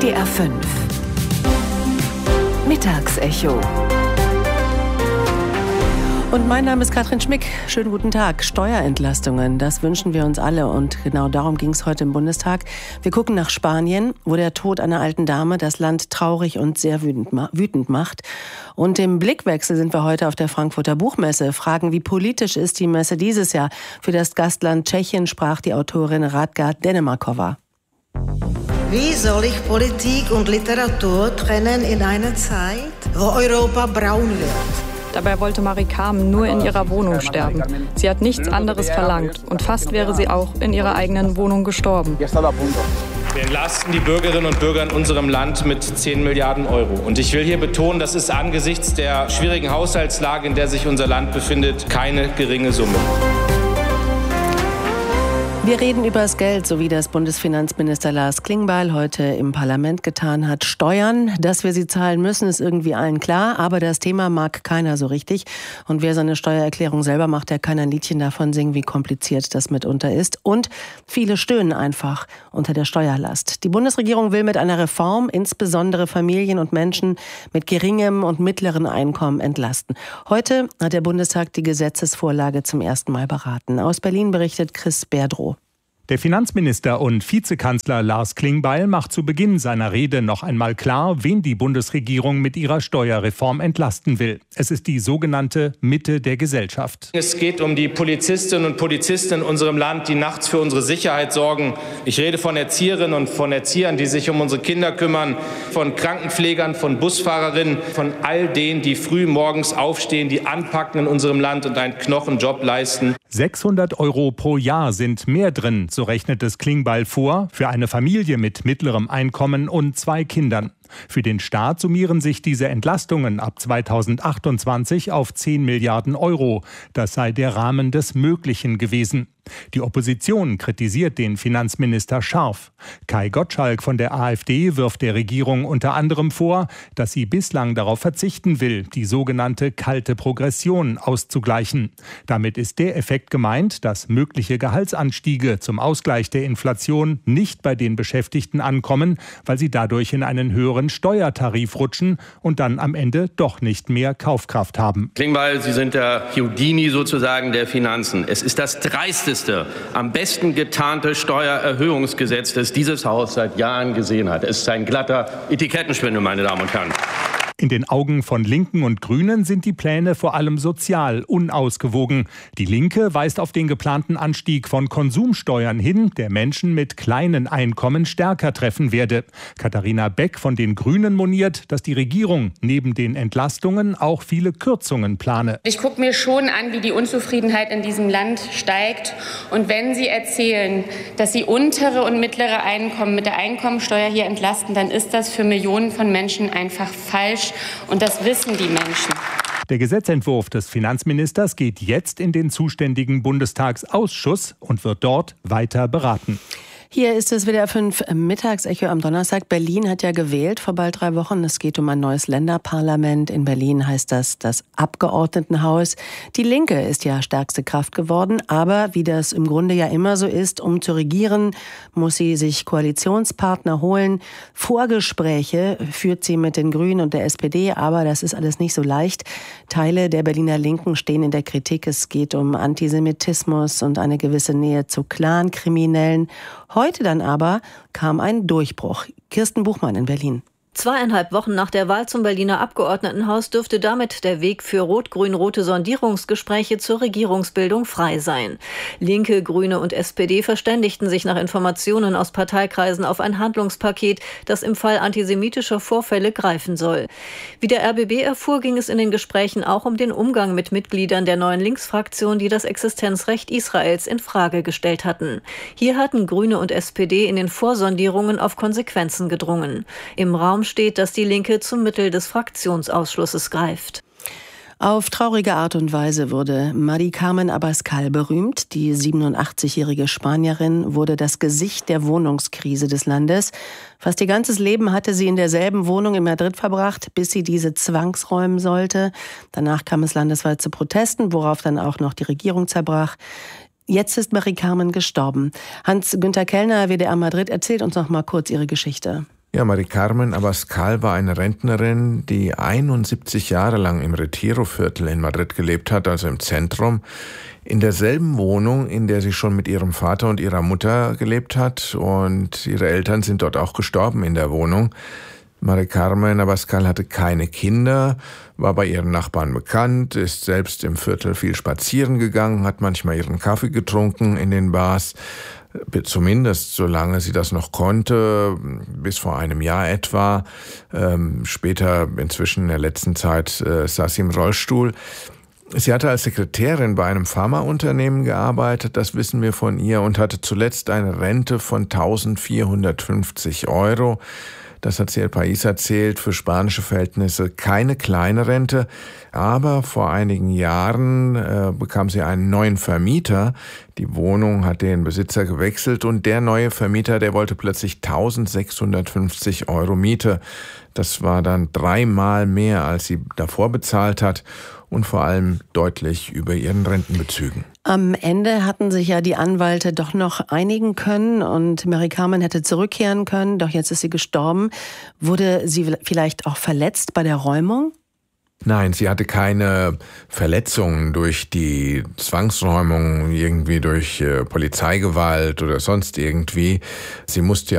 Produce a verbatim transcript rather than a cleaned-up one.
W D R fünf Mittagsecho. Und mein Name ist Katrin Schmick. Schönen guten Tag. Steuerentlastungen, das wünschen wir uns alle. Und genau darum ging es heute im Bundestag. Wir gucken nach Spanien, wo der Tod einer alten Dame das Land traurig und sehr wütend macht. Und im Blickwechsel sind wir heute auf der Frankfurter Buchmesse. Fragen, wie politisch ist die Messe dieses Jahr? Für das Gastland Tschechien sprach die Autorin Radka Denemarková. Wie soll ich Politik und Literatur trennen in einer Zeit, wo Europa braun wird? Dabei wollte Marie Carmen nur in ihrer Wohnung sterben. Sie hat nichts anderes verlangt und fast wäre sie auch in ihrer eigenen Wohnung gestorben. Wir entlasten die Bürgerinnen und Bürger in unserem Land mit zehn Milliarden Euro. Und ich will hier betonen, das ist angesichts der schwierigen Haushaltslage, in der sich unser Land befindet, keine geringe Summe. Wir reden über das Geld, so wie das Bundesfinanzminister Lars Klingbeil heute im Parlament getan hat. Steuern, dass wir sie zahlen müssen, ist irgendwie allen klar, aber das Thema mag keiner so richtig. Und wer seine Steuererklärung selber macht, der kann ein Liedchen davon singen, wie kompliziert das mitunter ist. Und viele stöhnen einfach unter der Steuerlast. Die Bundesregierung will mit einer Reform insbesondere Familien und Menschen mit geringem und mittleren Einkommen entlasten. Heute hat der Bundestag die Gesetzesvorlage zum ersten Mal beraten. Aus Berlin berichtet Chris Berdrow. Der Finanzminister und Vizekanzler Lars Klingbeil macht zu Beginn seiner Rede noch einmal klar, wen die Bundesregierung mit ihrer Steuerreform entlasten will. Es ist die sogenannte Mitte der Gesellschaft. Es geht um die Polizistinnen und Polizisten in unserem Land, die nachts für unsere Sicherheit sorgen. Ich rede von Erzieherinnen und von Erziehern, die sich um unsere Kinder kümmern, von Krankenpflegern, von Busfahrerinnen, von all denen, die früh morgens aufstehen, die anpacken in unserem Land und einen Knochenjob leisten. sechshundert Euro pro Jahr sind mehr drin, so rechnet es Klingbeil vor, für eine Familie mit mittlerem Einkommen und zwei Kindern. Für den Staat summieren sich diese Entlastungen ab zweitausendachtundzwanzig auf zehn Milliarden Euro. Das sei der Rahmen des Möglichen gewesen. Die Opposition kritisiert den Finanzminister scharf. Kai Gottschalk von der AfD wirft der Regierung unter anderem vor, dass sie bislang darauf verzichten will, die sogenannte kalte Progression auszugleichen. Damit ist der Effekt gemeint, dass mögliche Gehaltsanstiege zum Ausgleich der Inflation nicht bei den Beschäftigten ankommen, weil sie dadurch in einen höheren Steuertarif rutschen und dann am Ende doch nicht mehr Kaufkraft haben. Klingbeil, Sie sind der Houdini sozusagen der Finanzen. Es ist das dreisteste, am besten getarnte Steuererhöhungsgesetz, das dieses Haus seit Jahren gesehen hat. Es ist ein glatter Etikettenschwindel, meine Damen und Herren. In den Augen von Linken und Grünen sind die Pläne vor allem sozial unausgewogen. Die Linke weist auf den geplanten Anstieg von Konsumsteuern hin, der Menschen mit kleinen Einkommen stärker treffen werde. Katharina Beck von den Grünen moniert, dass die Regierung neben den Entlastungen auch viele Kürzungen plane. Ich gucke mir schon an, wie die Unzufriedenheit in diesem Land steigt. Und wenn Sie erzählen, dass Sie untere und mittlere Einkommen mit der Einkommensteuer hier entlasten, dann ist das für Millionen von Menschen einfach falsch. Und das wissen die Menschen. Der Gesetzentwurf des Finanzministers geht jetzt in den zuständigen Bundestagsausschuss und wird dort weiter beraten. Hier ist das W D R fünf Mittagsecho am Donnerstag. Berlin hat ja gewählt vor bald drei Wochen. Es geht um ein neues Länderparlament. In Berlin heißt das das Abgeordnetenhaus. Die Linke ist ja stärkste Kraft geworden. Aber wie das im Grunde ja immer so ist, um zu regieren, muss sie sich Koalitionspartner holen. Vorgespräche führt sie mit den Grünen und der S P D. Aber das ist alles nicht so leicht. Teile der Berliner Linken stehen in der Kritik. Es geht um Antisemitismus und eine gewisse Nähe zu Clankriminellen. Heute dann aber kam ein Durchbruch. Kirsten Buchmann in Berlin. Zweieinhalb Wochen nach der Wahl zum Berliner Abgeordnetenhaus dürfte damit der Weg für rot-grün-rote Sondierungsgespräche zur Regierungsbildung frei sein. Linke, Grüne und S P D verständigten sich nach Informationen aus Parteikreisen auf ein Handlungspaket, das im Fall antisemitischer Vorfälle greifen soll. Wie der R B B erfuhr, ging es in den Gesprächen auch um den Umgang mit Mitgliedern der neuen Linksfraktion, die das Existenzrecht Israels in Frage gestellt hatten. Hier hatten Grüne und S P D in den Vorsondierungen auf Konsequenzen gedrungen. Im Raum steht, dass die Linke zum Mittel des Fraktionsausschlusses greift. Auf traurige Art und Weise wurde Mari Carmen Abascal berühmt. Die siebenundachtzigjährige Spanierin wurde das Gesicht der Wohnungskrise des Landes. Fast ihr ganzes Leben hatte sie in derselben Wohnung in Madrid verbracht, bis sie diese zwangsräumen sollte. Danach kam es landesweit zu Protesten, worauf dann auch noch die Regierung zerbrach. Jetzt ist Mari Carmen gestorben. Hans-Günther Kellner, W D R Madrid, erzählt uns noch mal kurz ihre Geschichte. Ja, Mari Carmen Abascal war eine Rentnerin, die einundsiebzig Jahre lang im Retiro-Viertel in Madrid gelebt hat, also im Zentrum. In derselben Wohnung, in der sie schon mit ihrem Vater und ihrer Mutter gelebt hat. Und ihre Eltern sind dort auch gestorben in der Wohnung. Mari Carmen Abascal hatte keine Kinder, war bei ihren Nachbarn bekannt, ist selbst im Viertel viel spazieren gegangen, hat manchmal ihren Kaffee getrunken in den Bars. Zumindest solange sie das noch konnte, bis vor einem Jahr etwa. Ähm, später, inzwischen in der letzten Zeit, äh, saß sie im Rollstuhl. Sie hatte als Sekretärin bei einem Pharmaunternehmen gearbeitet, das wissen wir von ihr, und hatte zuletzt eine Rente von eintausendvierhundertfünfzig Euro. Das hat sie El País erzählt, für spanische Verhältnisse keine kleine Rente. Aber vor einigen Jahren äh, bekam sie einen neuen Vermieter. Die Wohnung hat den Besitzer gewechselt und der neue Vermieter, der wollte plötzlich eintausendsechshundertfünfzig Euro Miete. Das war dann dreimal mehr, als sie davor bezahlt hat und vor allem deutlich über ihren Rentenbezügen. Am Ende hatten sich ja die Anwälte doch noch einigen können und Mari Carmen hätte zurückkehren können, doch jetzt ist sie gestorben. Wurde sie vielleicht auch verletzt bei der Räumung? Nein, sie hatte keine Verletzungen durch die Zwangsräumung, irgendwie durch äh, Polizeigewalt oder sonst irgendwie. Sie musste ja